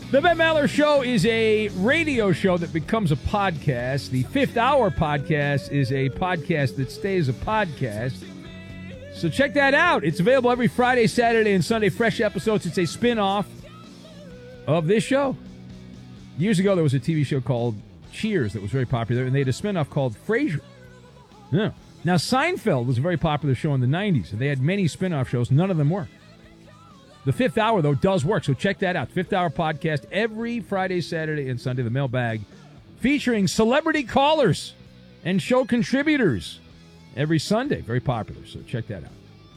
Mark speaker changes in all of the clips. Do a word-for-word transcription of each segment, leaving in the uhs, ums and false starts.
Speaker 1: The Ben Maller Show is a radio show that becomes a podcast. The Fifth Hour podcast is a podcast that stays a podcast. So check that out. It's available every Friday, Saturday, and Sunday. Fresh episodes. It's a spin-off of this show. Years ago, there was a T V show called Cheers that was very popular, and they had a spin-off called Frasier. Yeah. Now, Seinfeld was a very popular show in the nineties, and they had many spin-off shows. None of them worked. The Fifth Hour, though, does work, so check that out. Fifth Hour podcast every Friday, Saturday, and Sunday. The Mailbag featuring celebrity callers and show contributors every Sunday. Very popular, so check that out.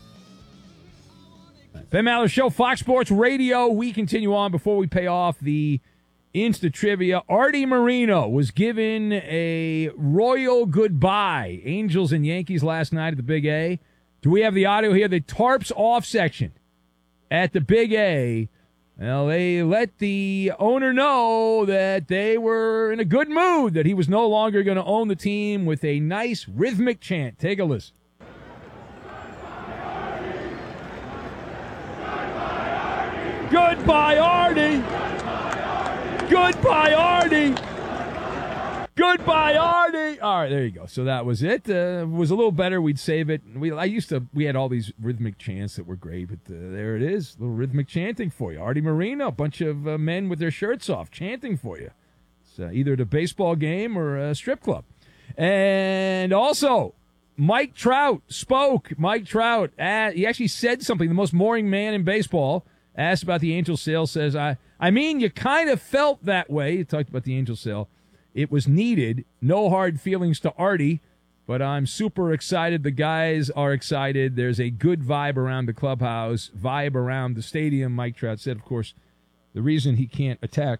Speaker 1: Right. Ben Maller Show, Fox Sports Radio. We continue on before we pay off the Insta Trivia. Artie Moreno was given a royal goodbye. Angels and Yankees last night at the Big A. Do we have the audio here? The Tarps off section at the Big A. Well, they let the owner know that they were in a good mood, that he was no longer going to own the team, with a nice rhythmic chant. Take a listen. Goodbye, Artie! Goodbye, Artie! Goodbye, Artie! All right, there you go. So that was it. Uh, it was a little better. We'd save it. We I used to. We had all these rhythmic chants that were great, but uh, there it is. A little rhythmic chanting for you. Artie Moreno, a bunch of uh, men with their shirts off, chanting for you. It's uh, either at a baseball game or a strip club. And also, Mike Trout spoke. Mike Trout, uh, he actually said something. The most boring man in baseball, asked about the Angels sale, says, I, I mean, you kind of felt that way. He talked about the Angels sale. It was needed. No hard feelings to Artie, but I'm super excited. The guys are excited. There's a good vibe around the clubhouse, vibe around the stadium, Mike Trout said. Of course, the reason he can't attack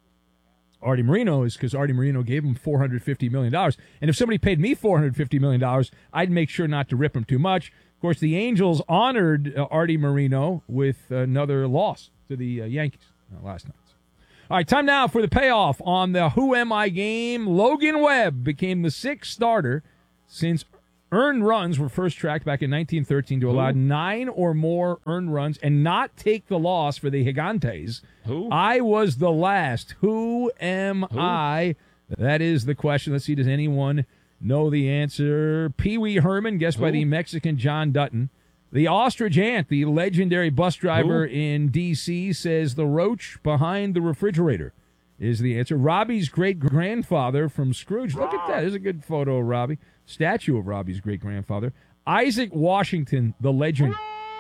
Speaker 1: Artie Moreno is because Artie Moreno gave him four hundred fifty million dollars. And if somebody paid me four hundred fifty million dollars, I'd make sure not to rip him too much. Of course, the Angels honored uh, Artie Moreno with another loss to the uh, Yankees uh, last night. All right, time now for the payoff on the Who Am I game. Logan Webb became the sixth starter since earned runs were first tracked back in nineteen thirteen to allow Who? nine or more earned runs and not take the loss for the Gigantes.
Speaker 2: Who?
Speaker 1: I was the last. Who am Who? I? That is the question. Let's see, does anyone know the answer? Pee Wee Herman, guessed Who? by the Mexican John Dutton. The ostrich ant, the legendary bus driver Who? in D C, says the roach behind the refrigerator is the answer. Robbie's great-grandfather from Scrooge. Look at that. There's a good photo of Robbie. Statue of Robbie's great-grandfather. Isaac Washington, the legend.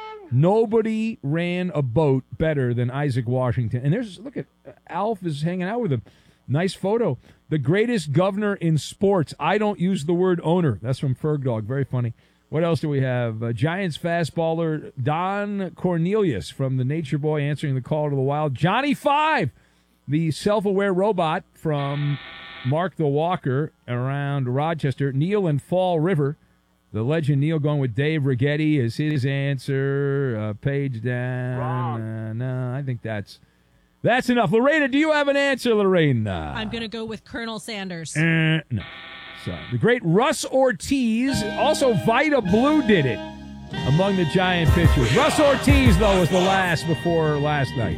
Speaker 1: Nobody ran a boat better than Isaac Washington. And there's, look at, Alf is hanging out with him. Nice photo. The greatest governor in sports. I don't use the word owner. That's from Ferg Dog. Very funny. What else do we have? Uh, Giants fastballer Don Cornelius from the Nature Boy answering the call to the wild. Johnny Five, the self-aware robot from Mark the Walker around Rochester. Neil and Fall River. The legend Neil going with Dave Righetti is his answer. Uh, page down. Uh, no, I think that's that's enough. Lorena, do you have an answer, Lorena?
Speaker 3: I'm going to go with Colonel Sanders.
Speaker 1: Uh, no. So, the great Russ Ortiz, also Vida Blue did it among the Giant pitchers. Russ Ortiz, though, was the last before last night.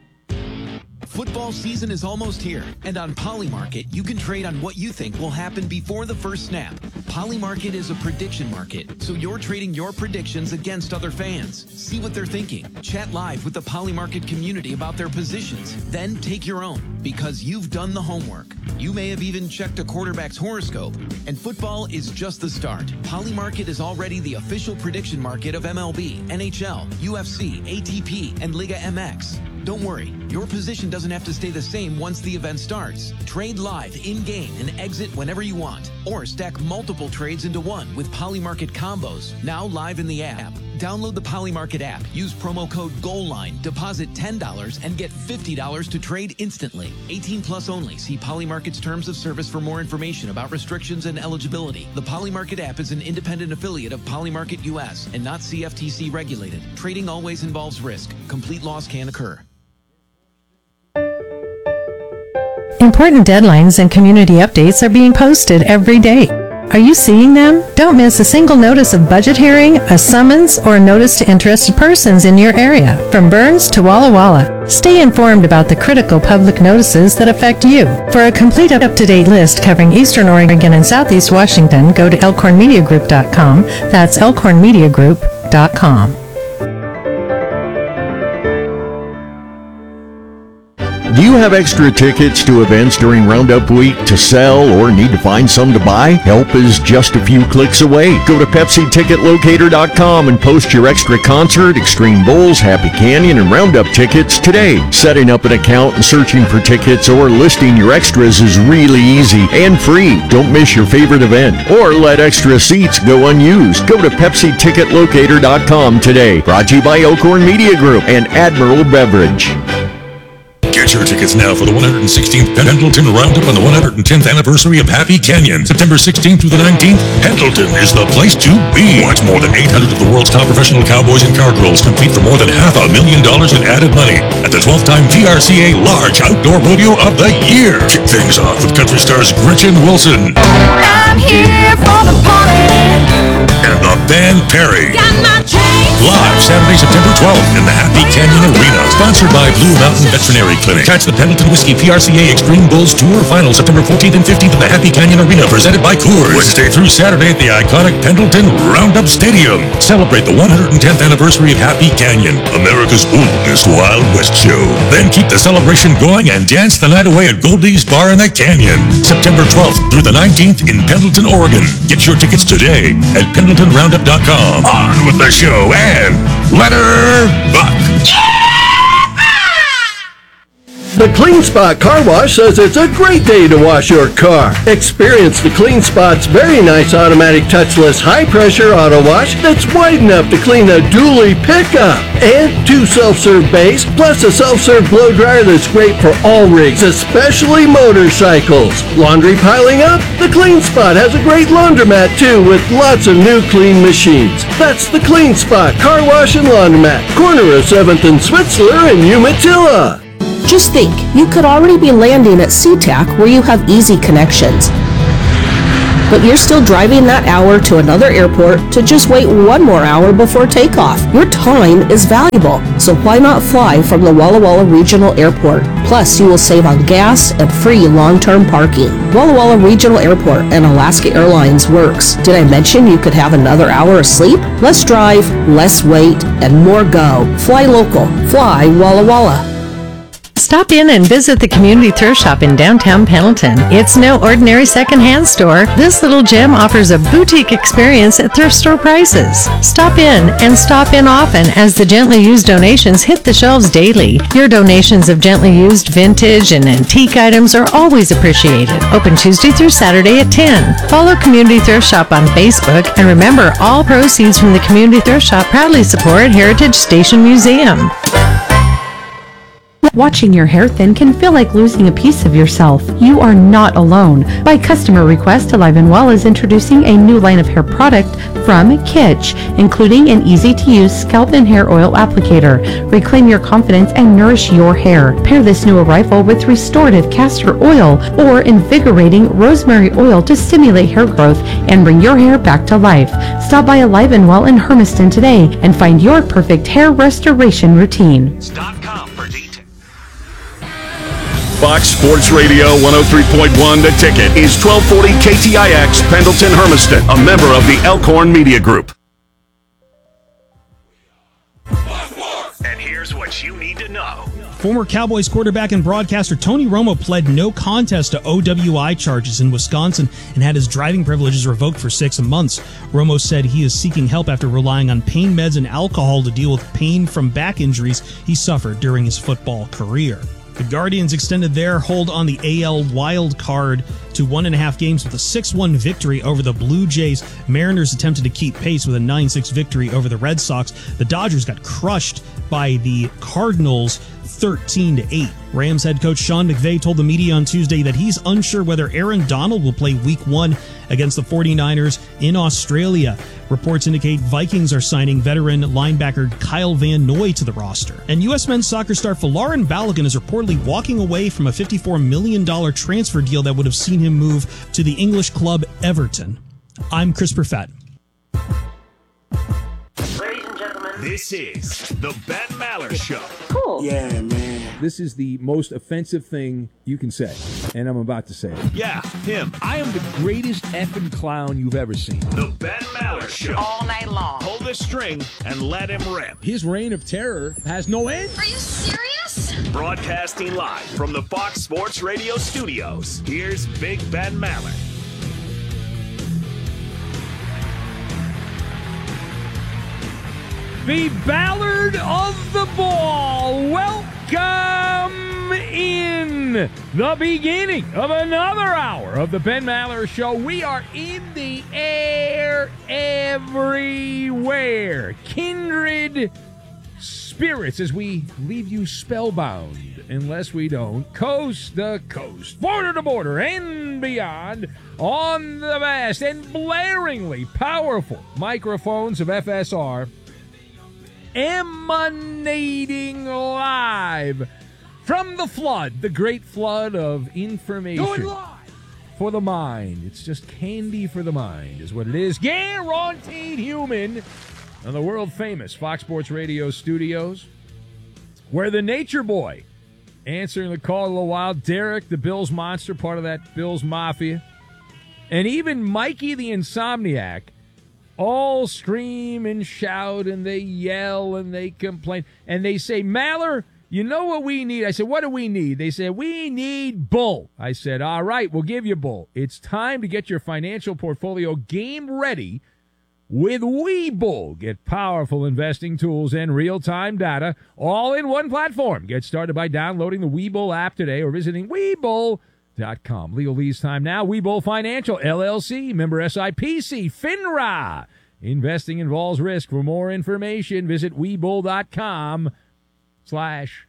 Speaker 4: Football season is almost here, and on Polymarket, you can trade on what you think will happen before the first snap. Polymarket is a prediction market, so you're trading your predictions against other fans. See what they're thinking. Chat live with the Polymarket community about their positions. Then take your own, because you've done the homework. You may have even checked a quarterback's horoscope, and football is just the start. Polymarket is already the official prediction market of M L B, N H L, U F C, A T P, and Liga M X. Don't worry, your position doesn't have to stay the same once the event starts. Trade live in-game and exit whenever you want. Or stack multiple trades into one with Polymarket combos, now live in the app. Download the Polymarket app, use promo code GOALLINE, deposit ten dollars, and get fifty dollars to trade instantly. eighteen plus only. See Polymarket's terms of service for more information about restrictions and eligibility. The Polymarket app is an independent affiliate of Polymarket U S and not C F T C regulated. Trading always involves risk. Complete loss can occur.
Speaker 5: Important deadlines and community updates are being posted every day.
Speaker 2: Are you seeing them? Don't miss a single notice of budget hearing, a summons, or a notice to interested persons in your area, from Burns to Walla Walla. Stay informed about the critical public notices that affect you. For a complete up-to-date list covering Eastern Oregon and Southeast Washington, go to elkhorn media group dot com. That's elkhorn media group dot com.
Speaker 5: Do you have extra tickets to events during Roundup Week to sell or need to find some to buy? Help is just a few clicks away. Go to Pepsi Ticket Locator dot com and post your extra concert, Extreme Bulls, Happy Canyon, and Roundup tickets today. Setting up an account and searching for tickets or listing your extras is really easy and free. Don't miss your favorite event or let extra seats go unused. Go to Pepsi Ticket Locator dot com today. Brought to you by Elkhorn Media Group and Admiral Beverage.
Speaker 6: Get your tickets now for the one hundred sixteenth Pendleton Roundup and the one hundred tenth anniversary of Happy Canyon. September sixteenth through the nineteenth, Pendleton is the place to be. Watch more than eight hundred of the world's top professional cowboys and cowgirls compete for more than half a million dollars in added money at the twelfth time V R C A Large Outdoor Rodeo of the Year. Kick things off with country stars Gretchen Wilson.
Speaker 7: I'm here for the party.
Speaker 6: And the band Perry.
Speaker 7: Got my chains.
Speaker 6: Live Saturday, September twelfth in the Happy Canyon Arena. Sponsored by Blue Mountain Veterinary Clinic. Catch the Pendleton Whiskey P R C A Extreme Bulls Tour Final September fourteenth and fifteenth at the Happy Canyon Arena, presented by Coors. Wednesday through Saturday at the iconic Pendleton Roundup Stadium. Celebrate the one hundred tenth anniversary of Happy Canyon, America's oldest Wild West show. Then keep the celebration going and dance the night away at Goldie's Bar in the Canyon. September twelfth through the nineteenth in Pendleton, Oregon. Get your tickets today at pendleton roundup dot com. On with the show and Letter Buck.
Speaker 8: The Clean Spot Car Wash says it's a great day to wash your car. Experience the Clean Spot's very nice automatic touchless high-pressure auto wash that's wide enough to clean a dually pickup. And two self-serve bays, plus a self-serve blow dryer that's great for all rigs, especially motorcycles. Laundry piling up? The Clean Spot has a great laundromat too, with lots of new clean machines. That's the Clean Spot Car Wash and Laundromat, corner of seventh and Switzler in Umatilla.
Speaker 9: Just think, you could already be landing at SeaTac where you have easy connections. But you're still driving that hour to another airport to just wait one more hour before takeoff. Your time is valuable, so why not fly from the Walla Walla Regional Airport? Plus, you will save on gas and free long-term parking. Walla Walla Regional Airport and Alaska Airlines works. Did I mention you could have another hour of sleep? Less drive, less wait, and more go. Fly local. Fly Walla Walla.
Speaker 2: Stop in and visit the Community Thrift Shop in downtown Pendleton. It's no ordinary secondhand store. This little gem offers a boutique experience at thrift store prices. Stop in and stop in often as the gently used donations hit the shelves daily. Your donations of gently used vintage and antique items are always appreciated. Open Tuesday through Saturday at ten. Follow Community Thrift Shop on Facebook, and remember, all proceeds from the Community Thrift Shop proudly support Heritage Station Museum.
Speaker 10: Watching your hair thin can feel like losing a piece of yourself. You are not alone. By customer request, Alive and Well is introducing a new line of hair product from Kitsch, including an easy-to-use scalp and hair oil applicator. Reclaim your confidence and nourish your hair. Pair this new arrival with restorative castor oil or invigorating rosemary oil to stimulate hair growth and bring your hair back to life. Stop by Alive and Well in Hermiston today and find your perfect hair restoration routine.
Speaker 11: Fox Sports Radio one oh three point one The Ticket is twelve forty K T I X Pendleton Hermiston, a member of the Elkhorn Media Group.
Speaker 6: And here's what you need to know.
Speaker 12: Former Cowboys quarterback and broadcaster Tony Romo pled no contest to O W I charges in Wisconsin and had his driving privileges revoked for six months. Romo said he is seeking help after relying on pain meds and alcohol to deal with pain from back injuries he suffered during his football career. The Guardians extended their hold on the A L wild card to one and a half games with a six one victory over the Blue Jays. Mariners attempted to keep pace with a nine six victory over the Red Sox. The Dodgers got crushed by the Cardinals thirteen to eight. Rams head coach Sean McVay told the media on Tuesday that he's unsure whether Aaron Donald will play week one against the forty-niners in Australia. Reports indicate Vikings are signing veteran linebacker Kyle Van Noy to the roster. And U S men's soccer star Folarin Balogun is reportedly walking away from a fifty-four million dollars transfer deal that would have seen him move to the English club Everton. I'm Chris Perfett.
Speaker 11: Ladies and gentlemen, this is the Ben Maller Show.
Speaker 13: Cool. Yeah, man.
Speaker 1: This is the most offensive thing you can say, and I'm about to say it.
Speaker 11: Yeah, him.
Speaker 1: I am the greatest effing clown you've ever seen.
Speaker 11: The Ben Maller Show.
Speaker 7: All night long.
Speaker 11: Pull the string and let him rip.
Speaker 1: His reign of terror has no end.
Speaker 7: Are you serious?
Speaker 11: Broadcasting live from the Fox Sports Radio studios, here's Big Ben Maller.
Speaker 1: The Ballard of the Ball. Welcome in the beginning of another hour of the Ben Maller Show. We are in the air everywhere. Kindred spirits as we leave you spellbound, unless we don't, coast to coast, border to border, and beyond on the vast and blaringly powerful microphones of F S R, emanating live from the flood, the great flood of information.
Speaker 14: Going live
Speaker 1: for the mind. It's just candy for the mind is what it is. Guaranteed human on the world-famous Fox Sports Radio studios, where the Nature Boy answering the call of the wild, Derek, the Bills monster, part of that Bills Mafia, and even Mikey the Insomniac, all scream and shout, and they yell, and they complain. And they say, Maller, you know what we need? I said, what do we need? They said, we need Bull. I said, all right, we'll give you Bull. It's time to get your financial portfolio game ready with Webull. Get powerful investing tools and real-time data all in one platform. Get started by downloading the Webull app today or visiting Webull dot com. Legal lease time now. Webull Financial, L L C, member S I P C, FINRA. Investing involves risk. For more information, visit Webull dot com slash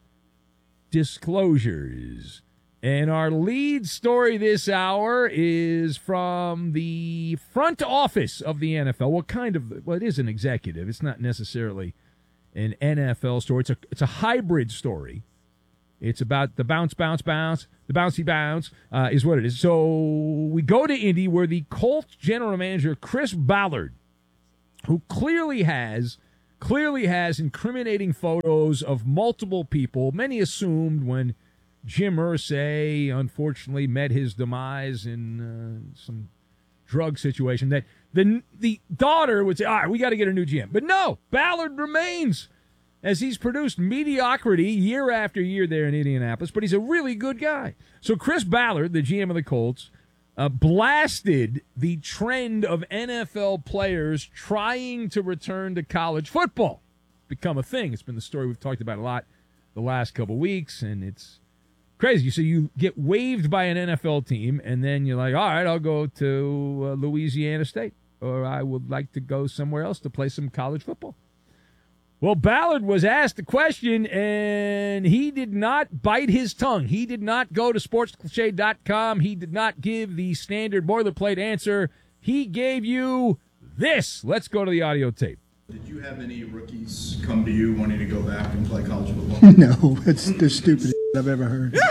Speaker 1: disclosures. And our lead story this hour is from the front office of the N F L. What kind of, well, it is an executive. It's not necessarily an N F L story. It's a, it's a hybrid story. It's about the bounce, bounce, bounce, the bouncy bounce uh, is what it is. So we go to Indy, where the Colts general manager, Chris Ballard, who clearly has, clearly has incriminating photos of multiple people, many assumed when Jim Irsay unfortunately met his demise in uh, some drug situation, that the, the daughter would say, all right, we got to get a new G M. But no, Ballard remains, as he's produced mediocrity year after year there in Indianapolis, but he's a really good guy. So Chris Ballard, the G M of the Colts, uh, blasted the trend of N F L players trying to return to college football. Become a thing. It's been the story we've talked about a lot the last couple weeks, and it's crazy. So you get waived by an N F L team, and then you're like, all right, I'll go to uh, Louisiana State, or I would like to go somewhere else to play some college football. Well, Ballard was asked the question, and he did not bite his tongue. He did not go to sports cliche dot com. He did not give the standard boilerplate answer. He gave you this. Let's go to the audio tape.
Speaker 15: Did you have any rookies come to you wanting to go back and play college football?
Speaker 16: No, it's the stupidest I've ever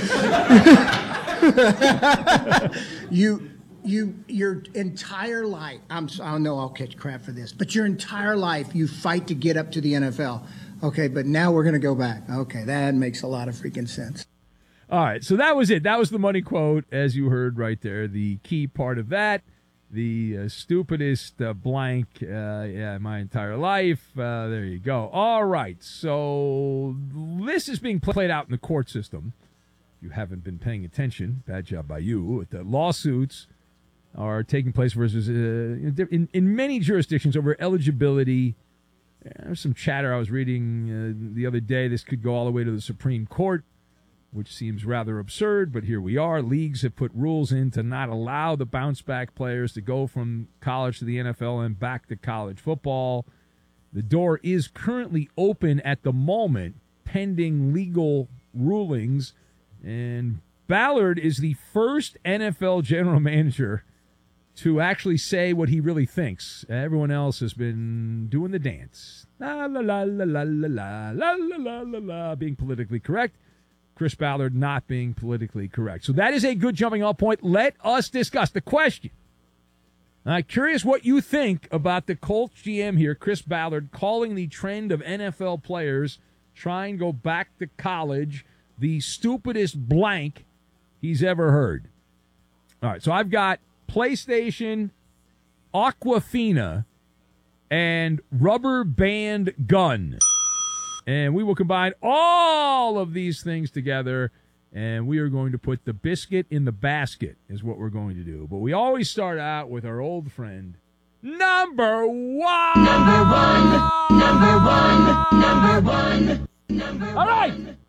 Speaker 16: heard. you... You, your entire life, I'm, I know I'll catch crap for this, but your entire life you fight to get up to the N F L. Okay, but now we're going to go back. Okay, that makes a lot of freaking sense.
Speaker 1: All right, so that was it. That was the money quote, as you heard right there. The key part of that, the uh, stupidest uh, blank, uh, yeah, my entire life. Uh, there you go. All right, so this is being played out in the court system. If you haven't been paying attention, bad job by you. The lawsuits are taking place versus uh, in, in many jurisdictions over eligibility. There's some chatter I was reading uh, the other day. This could go all the way to the Supreme Court, which seems rather absurd, but here we are. Leagues have put rules in to not allow the bounce-back players to go from college to the N F L and back to college football. The door is currently open at the moment, pending legal rulings, and Ballard is the first N F L general manager to actually say what he really thinks. Everyone else has been doing the dance. La la la la la la la la la la la la, being politically correct. Chris Ballard not being politically correct. So that is a good jumping off point. Let us discuss the question. Uh, curious what you think about the Colts G M here, Chris Ballard, calling the trend of N F L players trying to go back to college the stupidest blank he's ever heard. All right, so I've got PlayStation, Aquafina, and Rubber Band Gun. And we will combine all of these things together, and we are going to put the biscuit in the basket is what we're going to do. But we always start out with our old friend, number one. Number one. Number one. Number one. Number one. All right.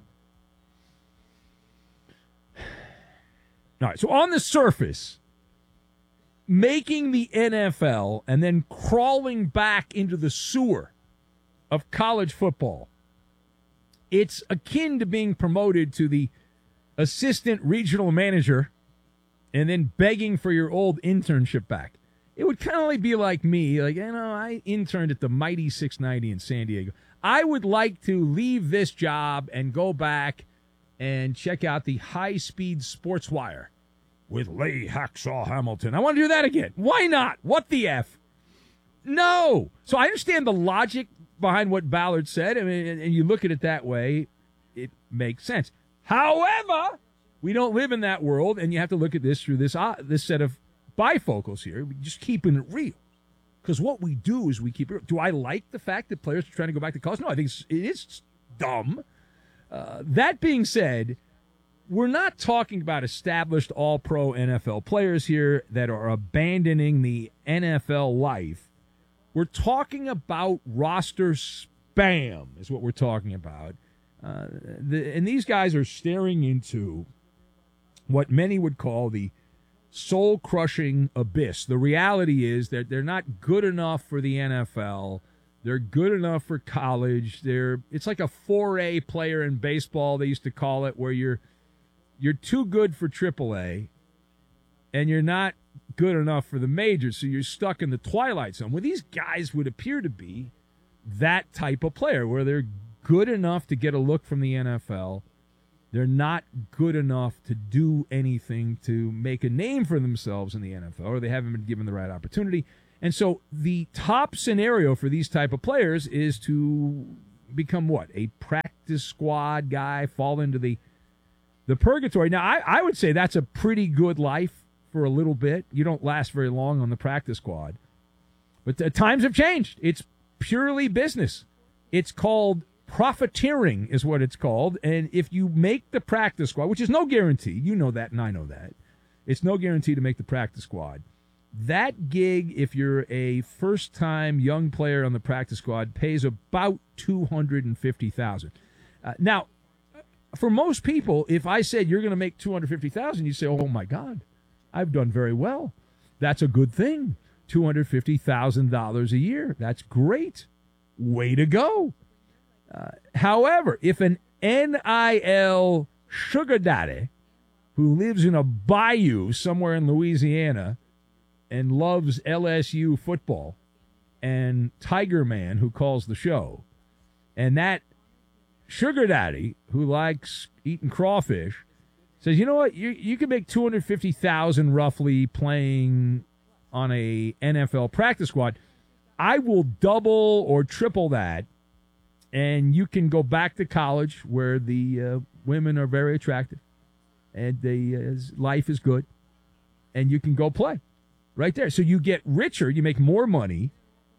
Speaker 1: All right, so on the surface, making the N F L and then crawling back into the sewer of college football, it's akin to being promoted to the assistant regional manager and then begging for your old internship back. It would kind of be like me, like, you know, I interned at the Mighty six ninety in San Diego. I would like to leave this job and go back and check out the high-speed sports wire with Lee Hacksaw Hamilton. I want to do that again. Why not? What the F? No. So I understand the logic behind what Ballard said, I mean, and you look at it that way, it makes sense. However, we don't live in that world, and you have to look at this through this uh, this set of bifocals here. We're just keeping it real. Because what we do is we keep it real. Do I like the fact that players are trying to go back to college? No, I think it's, it is dumb. Uh, that being said, we're not talking about established all-pro N F L players here that are abandoning the N F L life. We're talking about roster spam is what we're talking about. Uh, the, and these guys are staring into what many would call the soul-crushing abyss. The reality is that they're not good enough for the N F L. They're good enough for college. They're it's like a four A player in baseball, they used to call it, where you're you're too good for triple A and you're not good enough for the majors, so you're stuck in the twilight zone. Well, these guys would appear to be that type of player where they're good enough to get a look from the N F L. They're not good enough to do anything to make a name for themselves in the N F L, or they haven't been given the right opportunity. And so the top scenario for these type of players is to become what? A practice squad guy, fall into the the purgatory. Now, I, I would say that's a pretty good life for a little bit. You don't last very long on the practice squad. But the times have changed. It's purely business. It's called profiteering is what it's called. And if you make the practice squad, which is no guarantee, you know that and I know that, it's no guarantee to make the practice squad. That gig, if you're a first-time young player on the practice squad, pays about two hundred fifty thousand dollars. Uh, now, for most people, if I said you're going to make two hundred fifty thousand dollars, you say, oh, my God, I've done very well. That's a good thing. two hundred fifty thousand dollars a year. That's great. Way to go. Uh, however, if an N I L sugar daddy who lives in a bayou somewhere in Louisiana and loves L S U football, and Tiger Man who calls the show, and that sugar daddy who likes eating crawfish says, you know what, you you can make two hundred fifty thousand dollars roughly playing on a N F L practice squad, I will double or triple that, and you can go back to college where the uh, women are very attractive and the uh, life is good, and you can go play right there. So you get richer, you make more money,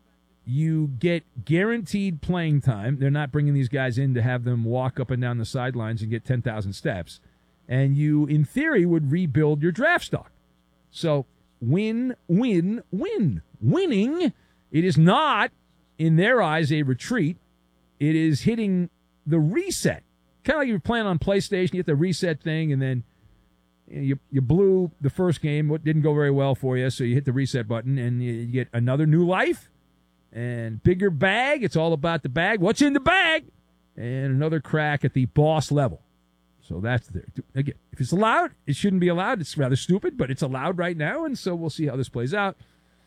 Speaker 1: you get guaranteed playing time. They're not bringing these guys in to have them walk up and down the sidelines and get ten thousand steps. And you, in theory, would rebuild your draft stock. So win, win, win. Winning, it is not, in their eyes, a retreat. It is hitting the reset. Kind of like you're playing on PlayStation, you hit the reset thing, and then you you blew the first game. What didn't go very well for you, so you hit the reset button, and you, you get another new life and bigger bag. It's all about the bag. What's in the bag? And another crack at the boss level. So that's there. Again, if it's allowed, it shouldn't be allowed. It's rather stupid, but it's allowed right now, and so we'll see how this plays out.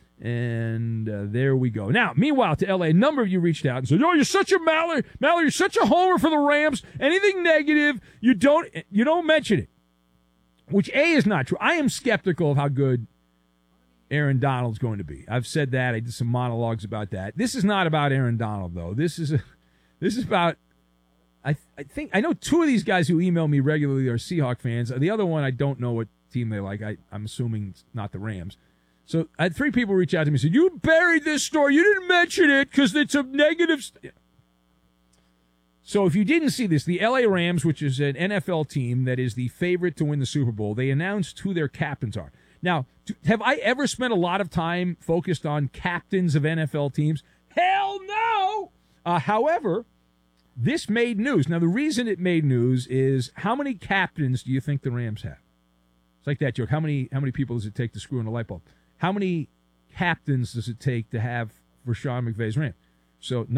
Speaker 1: And uh, there we go. Now, meanwhile, to L A, a number of you reached out and said, "Oh, you're such a Mallory. Mallory, you're such a homer for the Rams. Anything negative, you don't you don't mention it." Which, A, is not true. I am skeptical of how good Aaron Donald's going to be. I've said that. I did some monologues about that. This is not about Aaron Donald, though. This is a, this is about. I I think I know two of these guys who email me regularly are Seahawk fans. The other one, I don't know what team they like. I, I'm assuming it's not the Rams. So I had three people reach out to me and said, "You buried this story. You didn't mention it because it's a negative." St-. So if you didn't see this, the L A Rams, which is an N F L team that is the favorite to win the Super Bowl, they announced who their captains are. Now, have I ever spent a lot of time focused on captains of N F L teams? Hell no! Uh, however, this made news. Now, the reason it made news is how many captains do you think the Rams have? It's like that joke. How many how many people does it take to screw in a light bulb? How many captains does it take to have for Sean McVay's Rams? So